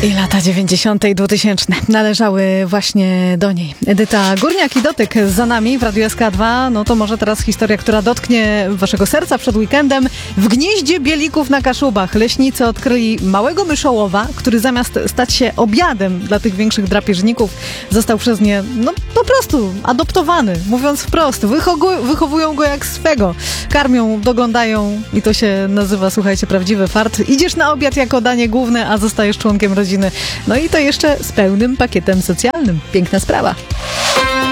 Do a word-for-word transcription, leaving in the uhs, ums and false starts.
I lata dziewięćdziesiąte i dwutysięczne należały właśnie do niej. Edyta Górniak i Dotyk za nami w Radiu S K dwa. No to może teraz historia, która dotknie waszego serca przed weekendem. W gnieździe bielików na Kaszubach leśnicy odkryli małego myszołowa, który zamiast stać się obiadem dla tych większych drapieżników, został przez nie, no po prostu adoptowany. Mówiąc wprost, wychowu- wychowują go jak swego. Karmią, doglądają i to się nazywa, słuchajcie, prawdziwy fart. Idziesz na obiad jako danie główne, a zostajesz członkiem rodziny. No i to jeszcze z pełnym pakietem socjalnym. Piękna sprawa.